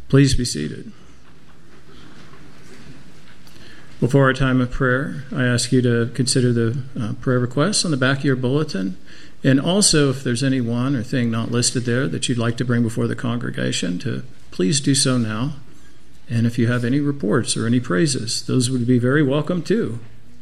Please be seated. Before our time of prayer, I ask you to consider the prayer requests on the back of your bulletin. And also, if there's any one or thing not listed there that you'd like to bring before the congregation, to please do so now. And if you have any reports or any praises, those would be very welcome too.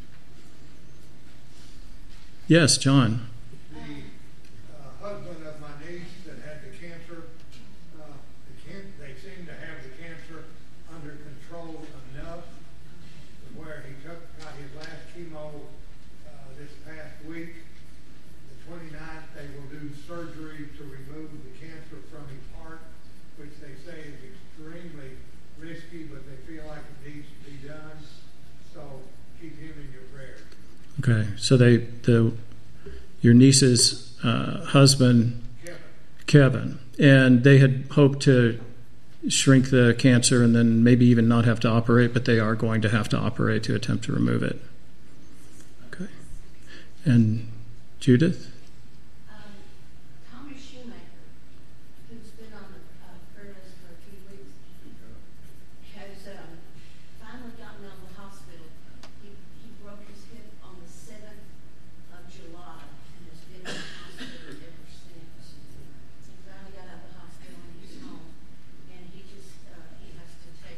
Yes, John. The husband of my niece that had the cancer, they seem to have the cancer under control enough to where he got his last chemo this past week. The 29th, they will do surgery to remove the cancer from his heart, which they say is extremely risky, but they feel like it needs to be done. So keep him in your prayers. Okay, so your niece's husband, Kevin, and they had hoped to shrink the cancer and then maybe even not have to operate, but they are going to have to operate to attempt to remove it. Okay, and Judith? Tommy Shoemaker, who's been on the prayer list for a few weeks, has finally gotten out of the hospital. He broke his hip on the 7th of July and has been in the hospital ever since. He finally got out of the hospital and he's home. And he has to take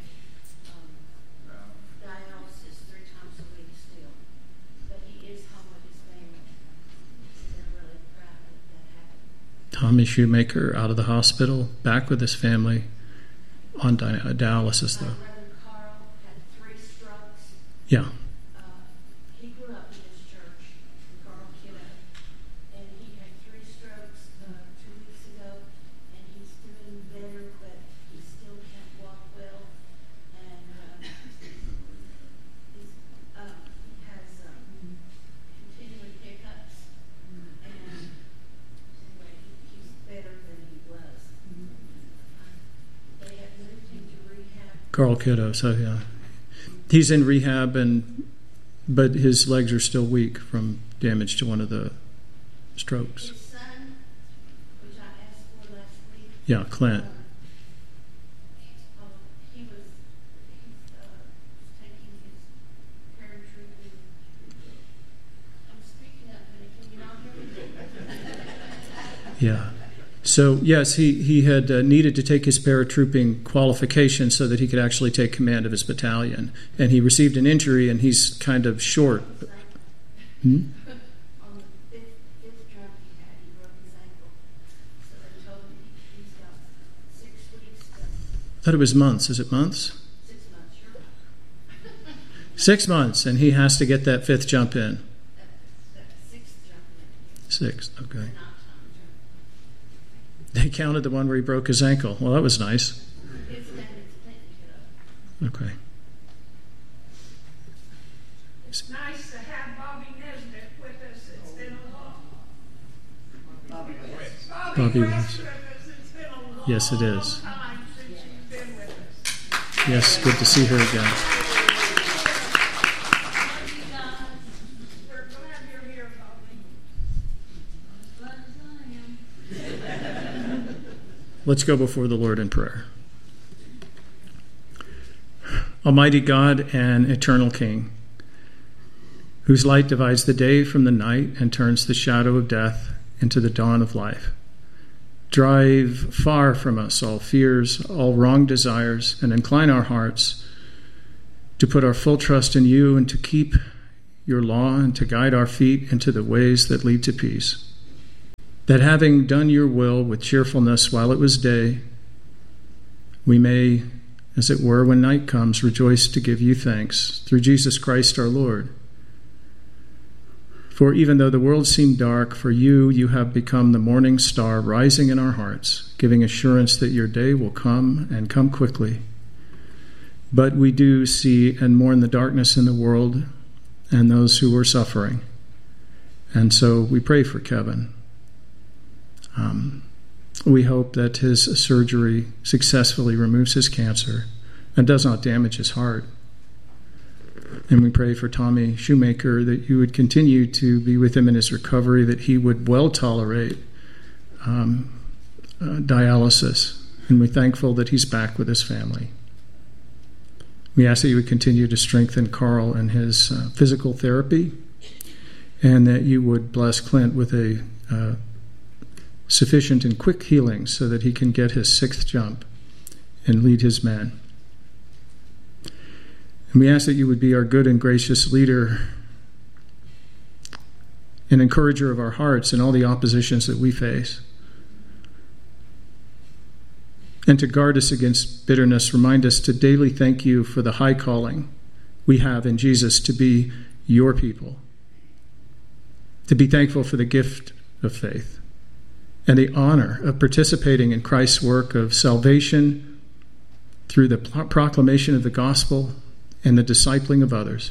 dialysis 3 times a week still. But he is home with his family. They're really proud that that happened. Tommy Shoemaker out of the hospital, back with his family on dialysis, though. My brother Carl had 3 strokes. Yeah. He grew up in this church, Carl Kiddo, and he had 3 strokes 2 weeks ago, and he's doing better, but he still can't walk well, and he has continuing hiccups, and anyway, he's better than he was. They have moved him to rehab. Carl Kiddo, so yeah. He's in rehab, but his legs are still weak from damage to one of the strokes. His son, which I asked for last week, Yeah, Clint. he's taking his paratrooping. I'm speaking up, honey. Can you not hear me? Yeah. So, yes, he had needed to take his paratrooping qualification so that he could actually take command of his battalion. And he received an injury, and he's kind of short. On the fifth jump he had, he broke his ankle. So they told him he's got 6 weeks to I thought it was months. Is it months? 6 months, sure. 6 months, and he has to get that 5th jump in. That 6th jump. 6th, okay. Not time jump. They counted the one where he broke his ankle. Well, that was nice. His name is Clinton Kiddo. Okay. It's nice to have Bobby Nesbitt with us. It's been a long. Bobby West. West with us. It's been a long Yes, it is. time since you've been with us. Yes, good to see her again. We're glad you're here, Bobby. Let's go before the Lord in prayer. Almighty God and eternal King, whose light divides the day from the night and turns the shadow of death into the dawn of life, drive far from us all fears, all wrong desires, and incline our hearts to put our full trust in you and to keep your law and to guide our feet into the ways that lead to peace. That having done your will with cheerfulness while it was day, we may, as it were, when night comes, rejoice to give you thanks through Jesus Christ our Lord. For even though the world seemed dark, for you have become the morning star rising in our hearts, giving assurance that your day will come and come quickly. But we do see and mourn the darkness in the world and those who are suffering. And so we pray for Kevin. We hope that his surgery successfully removes his cancer and does not damage his heart. And we pray for Tommy Shoemaker that you would continue to be with him in his recovery, that he would well tolerate dialysis, and we're thankful that he's back with his family. We ask that you would continue to strengthen Carl in his physical therapy, and that you would bless Clint with a sufficient and quick healing so that he can get his 6th jump and lead his men. And we ask that you would be our good and gracious leader and encourager of our hearts in all the oppositions that we face. And to guard us against bitterness, remind us to daily thank you for the high calling we have in Jesus to be your people. To be thankful for the gift of faith and the honor of participating in Christ's work of salvation through the proclamation of the gospel and the discipling of others.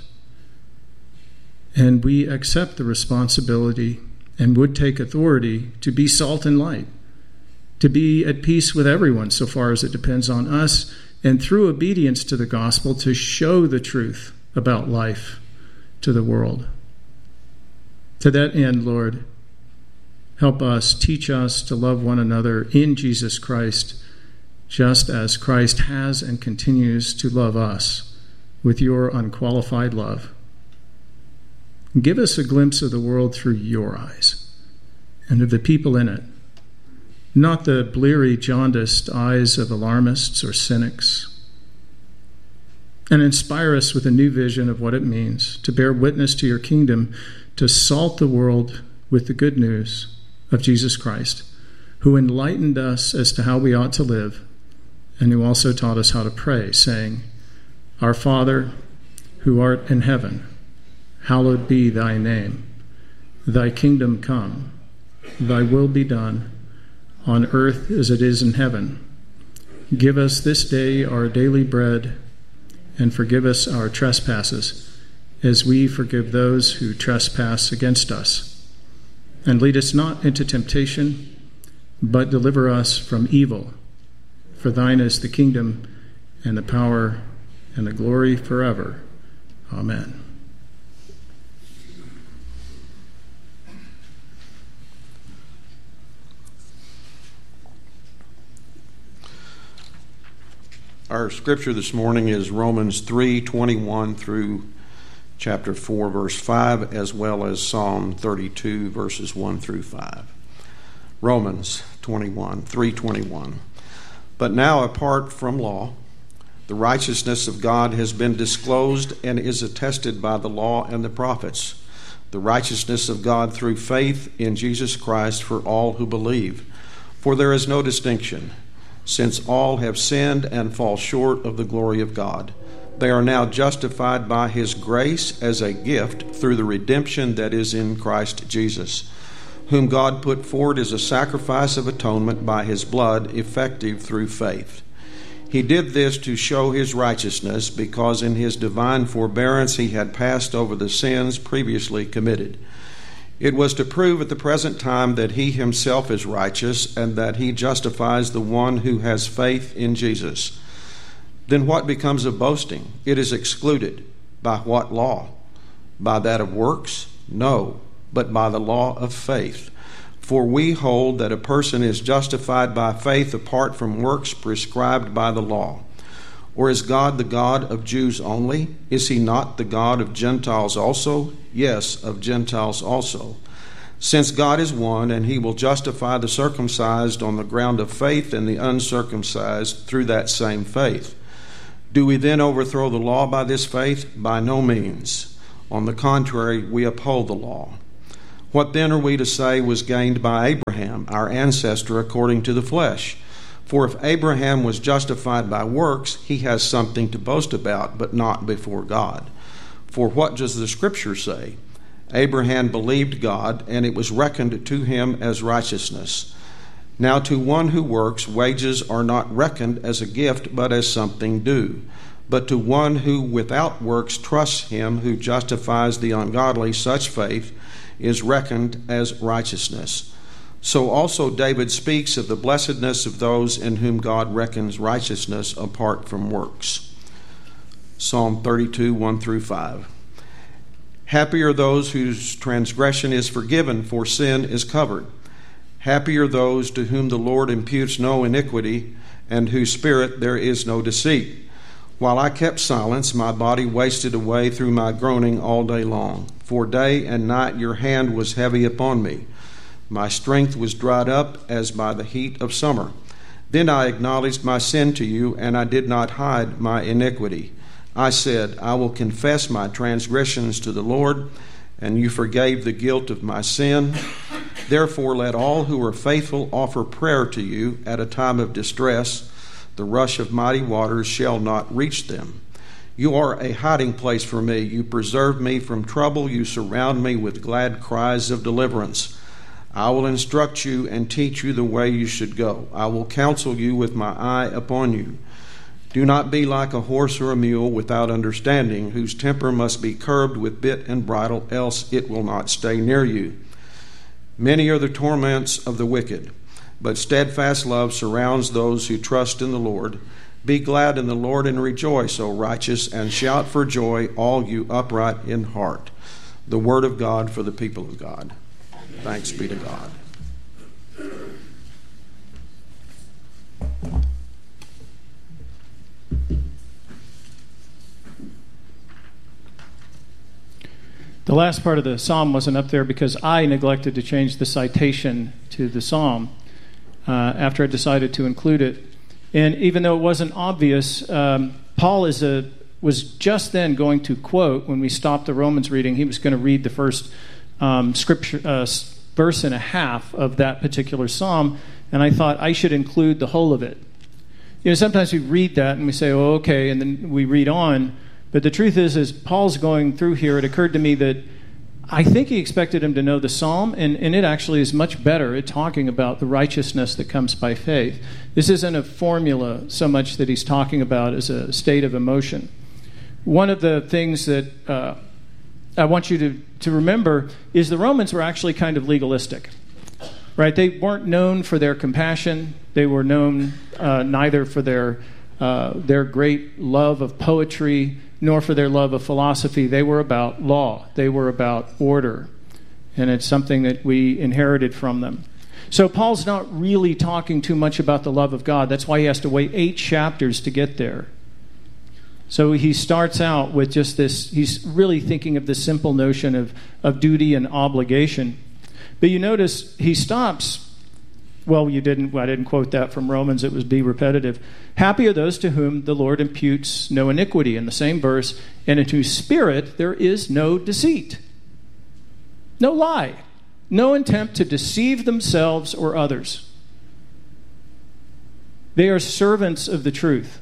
And we accept the responsibility and would take authority to be salt and light, to be at peace with everyone so far as it depends on us, and through obedience to the gospel to show the truth about life to the world. To that end, Lord, help us, teach us to love one another in Jesus Christ, just as Christ has and continues to love us with your unqualified love. Give us a glimpse of the world through your eyes and of the people in it, not the bleary, jaundiced eyes of alarmists or cynics. And inspire us with a new vision of what it means to bear witness to your kingdom, to salt the world with the good news of Jesus Christ, who enlightened us as to how we ought to live, and who also taught us how to pray, saying, Our Father, who art in heaven, hallowed be thy name. Thy kingdom come, thy will be done, on earth as it is in heaven. Give us this day our daily bread, and forgive us our trespasses, as we forgive those who trespass against us. And lead us not into temptation, but deliver us from evil. For thine is the kingdom, and the power, and the glory forever. Amen. Our scripture this morning is Romans 3:21 through chapter 4, verse 5, as well as Psalm 32, verses 1 through 5. Romans 3:21. But now, apart from law, the righteousness of God has been disclosed and is attested by the law and the prophets, the righteousness of God through faith in Jesus Christ for all who believe. For there is no distinction, since all have sinned and fall short of the glory of God. They are now justified by his grace as a gift through the redemption that is in Christ Jesus, whom God put forward as a sacrifice of atonement by his blood, effective through faith. He did this to show his righteousness, because in his divine forbearance he had passed over the sins previously committed. It was to prove at the present time that he himself is righteous, and that he justifies the one who has faith in Jesus. Then what becomes of boasting? It is excluded. By what law? By that of works? No, but by the law of faith. For we hold that a person is justified by faith apart from works prescribed by the law. Or is God the God of Jews only? Is he not the God of Gentiles also? Yes, of Gentiles also. Since God is one, and he will justify the circumcised on the ground of faith, and the uncircumcised through that same faith. Do we then overthrow the law by this faith? By no means. On the contrary, we uphold the law. What then are we to say was gained by Abraham, our ancestor according to the flesh? For if Abraham was justified by works, he has something to boast about, but not before God. For what does the Scripture say? Abraham believed God, and it was reckoned to him as righteousness. Now to one who works, wages are not reckoned as a gift, but as something due. But to one who without works trusts him who justifies the ungodly, such faith is reckoned as righteousness. So also David speaks of the blessedness of those in whom God reckons righteousness apart from works. Psalm 32, 1 through 5. Happy are those whose transgression is forgiven, for sin is covered. Happy are those to whom the Lord imputes no iniquity, and whose spirit there is no deceit. While I kept silence, my body wasted away through my groaning all day long. For day and night your hand was heavy upon me. My strength was dried up as by the heat of summer. Then I acknowledged my sin to you, and I did not hide my iniquity. I said, I will confess my transgressions to the Lord, and you forgave the guilt of my sin. Therefore let all who are faithful offer prayer to you at a time of distress. The rush of mighty waters shall not reach them. You are a hiding place for me. You preserve me from trouble. You surround me with glad cries of deliverance. I will instruct you and teach you the way you should go. I will counsel you with my eye upon you. Do not be like a horse or a mule without understanding, whose temper must be curbed with bit and bridle, else it will not stay near you. Many are the torments of the wicked, but steadfast love surrounds those who trust in the Lord. Be glad in the Lord and rejoice, O righteous, and shout for joy, all you upright in heart. The word of God for the people of God. Thanks be to God. The last part of the psalm wasn't up there because I neglected to change the citation to the psalm after I decided to include it. And even though it wasn't obvious, Paul was just then going to quote, when we stopped the Romans reading, he was going to read the first scripture verse and a half of that particular psalm, and I thought I should include the whole of it. You know, sometimes we read that and we say, oh, okay, and then we read on. But the truth is, as Paul's going through here, it occurred to me that I think he expected him to know the psalm, and it actually is much better at talking about the righteousness that comes by faith. This isn't a formula so much that he's talking about as a state of emotion. One of the things that I want you to remember is the Romans were actually kind of legalistic, right? They weren't known for their compassion. They were known neither for their great love of poetry nor for their love of philosophy. They were about law. They were about order. And it's something that we inherited from them. So Paul's not really talking too much about the love of God. That's why he has to wait 8 chapters to get there. So he starts out with just this, he's really thinking of the simple notion of duty and obligation. But you notice he stops. Well, I didn't quote that from Romans. It was be repetitive. Happy are those to whom the Lord imputes no iniquity, in the same verse, and in whose spirit there is no deceit, no lie, no attempt to deceive themselves or others. They are servants of the truth.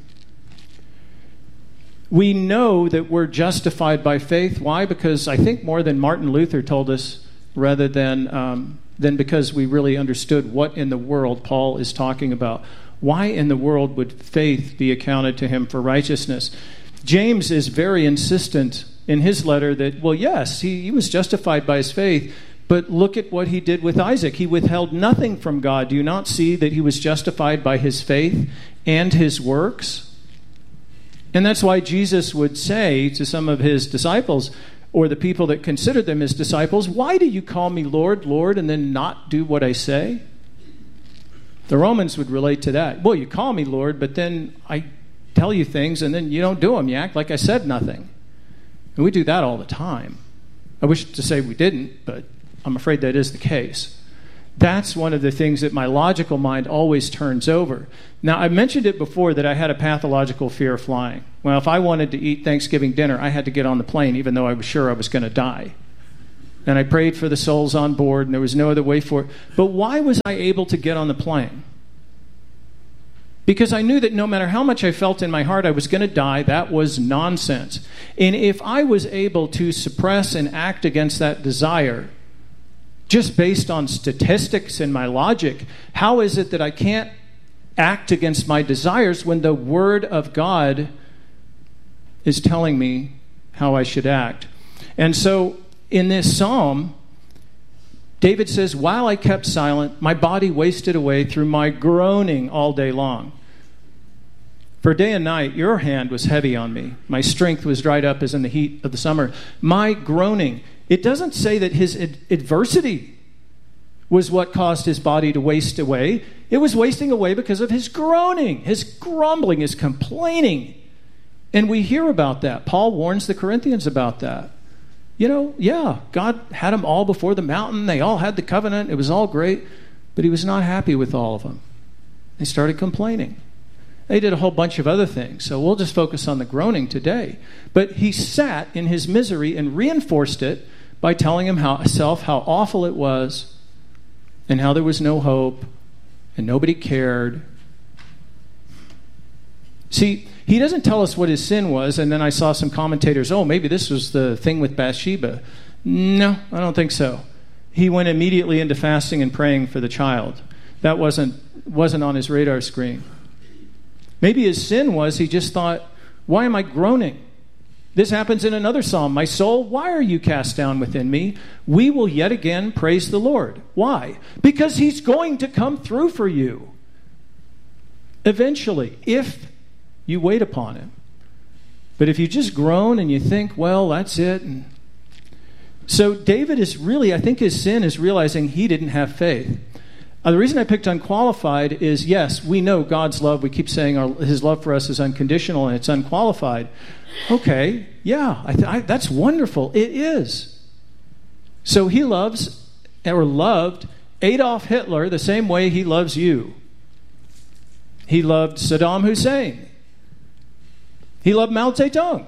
We know that we're justified by faith. Why? Because I think more than Martin Luther told us, rather than because we really understood what in the world Paul is talking about. Why in the world would faith be accounted to him for righteousness? James is very insistent in his letter that, well, yes, he was justified by his faith, but look at what he did with Isaac. He withheld nothing from God. Do you not see that he was justified by his faith and his works? And that's why Jesus would say to some of his disciples, or the people that considered them as disciples, why do you call me Lord, Lord, and then not do what I say? The Romans would relate to that. Well, you call me Lord, but then I tell you things, and then you don't do them. You act like I said nothing. And we do that all the time. I wish to say we didn't, but I'm afraid that is the case. That's one of the things that my logical mind always turns over. Now, I mentioned it before that I had a pathological fear of flying. Well, if I wanted to eat Thanksgiving dinner, I had to get on the plane, even though I was sure I was going to die. And I prayed for the souls on board, and there was no other way for it. But why was I able to get on the plane? Because I knew that no matter how much I felt in my heart I was going to die, that was nonsense. And if I was able to suppress and act against that desire, just based on statistics and my logic, how is it that I can't act against my desires when the Word of God is telling me how I should act? And so in this psalm, David says, while I kept silent, my body wasted away through my groaning all day long. For day and night, your hand was heavy on me. My strength was dried up as in the heat of the summer. My groaning. It doesn't say that his adversity was what caused his body to waste away. It was wasting away because of his groaning, his grumbling, his complaining. And we hear about that. Paul warns the Corinthians about that. God had them all before the mountain. They all had the covenant. It was all great. But he was not happy with all of them. They started complaining. They did a whole bunch of other things. So we'll just focus on the groaning today. But he sat in his misery and reinforced it by telling himself how awful it was and how there was no hope and nobody cared. See, he doesn't tell us what his sin was, and then I saw some commentators, maybe this was the thing with Bathsheba. No, I don't think so. He went immediately into fasting and praying for the child. That wasn't on his radar screen. Maybe his sin was he just thought, why am I groaning? This happens in another psalm. My soul, why are you cast down within me? We will yet again praise the Lord. Why? Because he's going to come through for you. Eventually, if you wait upon him. But if you just groan and you think, well, that's it. So David is really, I think his sin is realizing he didn't have faith. The reason I picked unqualified is, yes, we know God's love. We keep saying his love for us is unconditional and it's unqualified. Okay, yeah, that's wonderful. It is. So he loved Adolf Hitler the same way he loves you. He loved Saddam Hussein. He loved Mao Zedong.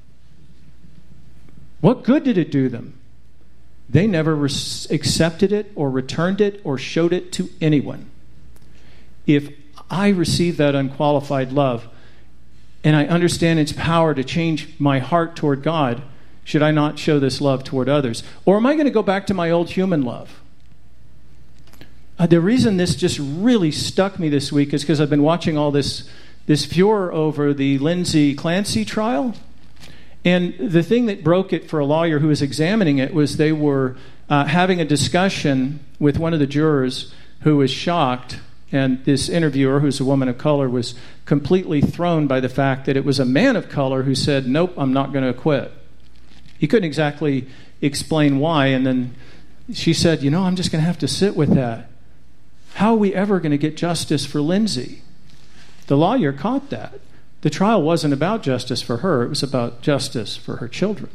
What good did it do them? They never accepted it or returned it or showed it to anyone. If I receive that unqualified love and I understand its power to change my heart toward God, should I not show this love toward others? Or am I going to go back to my old human love? The reason this just really stuck me this week is because I've been watching all this furor over the Lindsay Clancy trial. And the thing that broke it for a lawyer who was examining it was they were having a discussion with one of the jurors who was shocked, and this interviewer, who's a woman of color, was completely thrown by the fact that it was a man of color who said, nope, I'm not going to acquit. He couldn't exactly explain why, and then she said, I'm just going to have to sit with that. How are we ever going to get justice for Lindsay? The lawyer caught that. The trial wasn't about justice for her. It was about justice for her children.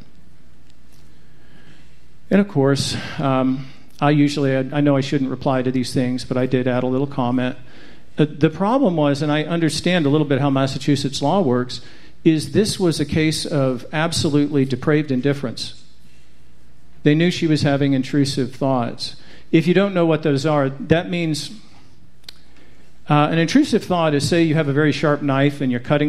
And of course, I know I shouldn't reply to these things, but I did add a little comment. The problem was, and I understand a little bit how Massachusetts law works, is this was a case of absolutely depraved indifference. They knew she was having intrusive thoughts. If you don't know what those are, that means an intrusive thought is, say you have a very sharp knife and you're cutting